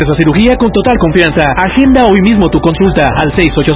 Esa cirugía con total confianza. Agenda hoy mismo tu consulta al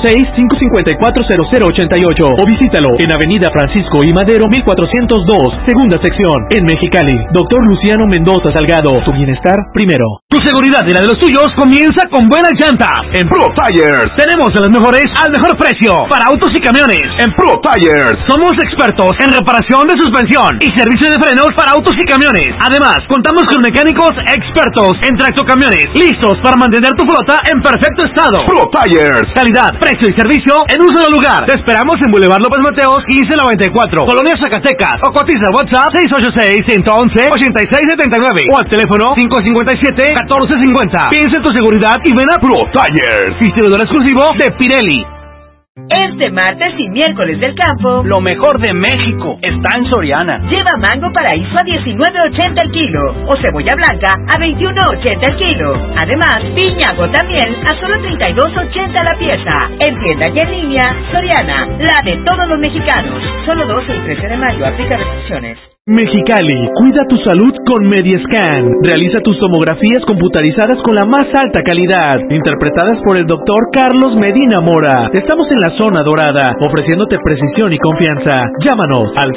686-554-0088 o visítalo en Avenida Francisco I. Madero 1402, segunda sección, en Mexicali. Doctor Luciano Mendoza Salgado, tu bienestar primero. Tu seguridad y la de los tuyos comienza con buenas llantas. En Pro Tires tenemos de las mejores al mejor precio para autos y camiones. En Pro Tires somos expertos en reparación de suspensión y servicio de frenos para autos y camiones. Además, contamos con mecánicos expertos en tractocamiones, listos para mantener tu flota en perfecto estado. Pro Tires, calidad, precio y servicio en un solo lugar. Te esperamos en Boulevard López Mateos 1594, Colonia Zacatecas, o cotiza WhatsApp 686-111-8679 o al teléfono 557-1450. Piensa en tu seguridad y ven a Pro Tires, distribuidor exclusivo de Pirelli. Este martes y miércoles del campo, lo mejor de México está en Soriana. Lleva mango paraíso a $19.80 el kilo o cebolla blanca a $21.80 el kilo. Además, piña también a solo $32.80 la pieza. En tienda y en línea, Soriana, la de todos los mexicanos. Solo 12 y 13 de mayo, aplica restricciones. Mexicali, cuida tu salud con Mediescan. Realiza tus tomografías computarizadas con la más alta calidad, interpretadas por el doctor Carlos Medina Mora. Estamos en la zona dorada, ofreciéndote precisión y confianza. Llámanos al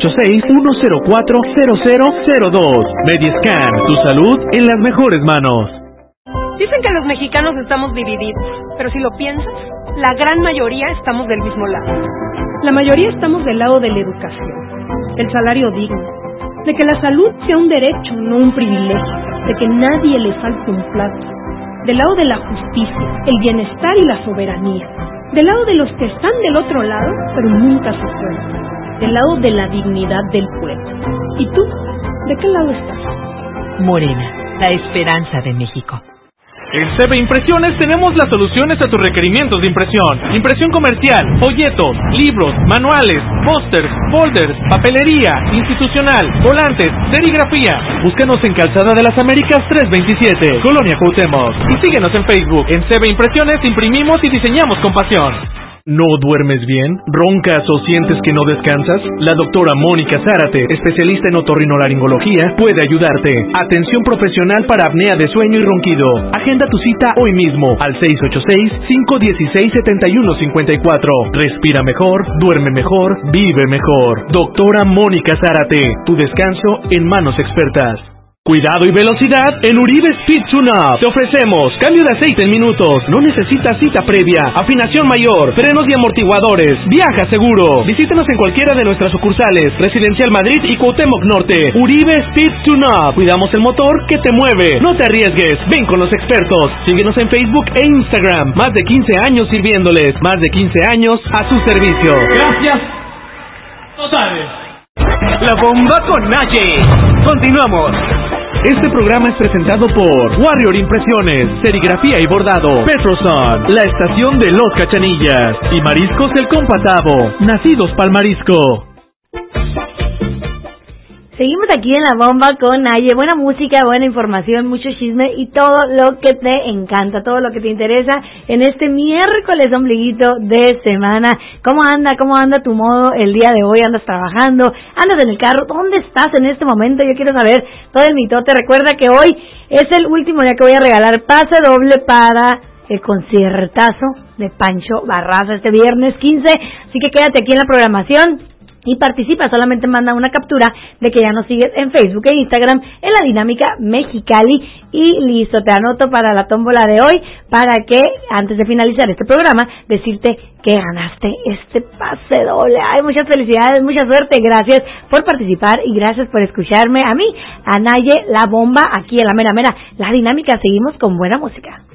686-104-0002. Mediescan, tu salud en las mejores manos. Dicen que los mexicanos estamos divididos, pero si lo piensas, la gran mayoría estamos del mismo lado. La mayoría estamos del lado de la educación, del salario digno, de que la salud sea un derecho, no un privilegio, de que nadie le falte un plato, del lado de la justicia, el bienestar y la soberanía, del lado de los que están del otro lado, pero nunca se fueron, del lado de la dignidad del pueblo. ¿Y tú? ¿De qué lado estás? Morena, la esperanza de México. En CB Impresiones tenemos las soluciones a tus requerimientos de impresión. Impresión comercial, folletos, libros, manuales, pósters, folders, papelería, institucional, volantes, serigrafía. Búscanos en Calzada de las Américas 327, Colonia Cuauhtémoc. Y síguenos en Facebook. En CB Impresiones imprimimos y diseñamos con pasión. ¿No duermes bien? ¿Roncas o sientes que no descansas? La doctora Mónica Zárate, especialista en otorrinolaringología, puede ayudarte. Atención profesional para apnea de sueño y ronquido. Agenda tu cita hoy mismo al 686-516-7154. Respira mejor, duerme mejor, vive mejor. Doctora Mónica Zárate, tu descanso en manos expertas. Cuidado y velocidad en Uribe Speed Tune-Up. Te ofrecemos cambio de aceite en minutos. No necesitas cita previa. Afinación mayor, frenos y amortiguadores. Viaja seguro. Visítanos en cualquiera de nuestras sucursales. Residencial Madrid y Cuauhtémoc Norte. Uribe Speed Tune-Up. Cuidamos el motor que te mueve. No te arriesgues. Ven con los expertos. Síguenos en Facebook e Instagram. Más de 15 años sirviéndoles. Más de 15 años a su servicio. Gracias. Totales. La bomba con Naye. Continuamos. Este programa es presentado por Warrior Impresiones, Serigrafía y Bordado, Petroson, la estación de Los Cachanillas y Mariscos El Compatavo, nacidos pa'l marisco. Seguimos aquí en La Bomba con Naye, buena música, buena información, mucho chisme y todo lo que te encanta, todo lo que te interesa en este miércoles ombliguito de semana. ¿Cómo anda tu modo el día de hoy? ¿Andas trabajando? ¿Andas en el carro? ¿Dónde estás en este momento? Yo quiero saber todo el mitote. Recuerda que hoy es el último día que voy a regalar pase doble para el conciertazo de Pancho Barraza este viernes 15, así que quédate aquí en la programación y participa. Solamente manda una captura de que ya nos sigues en Facebook e Instagram en la Dinámica Mexicali y listo, te anoto para la tómbola de hoy para que antes de finalizar este programa decirte que ganaste este pase doble. Ay, muchas felicidades, mucha suerte, gracias por participar y gracias por escucharme a mí, a Naye, La Bomba, aquí en la mera, la Dinámica. Seguimos con buena música.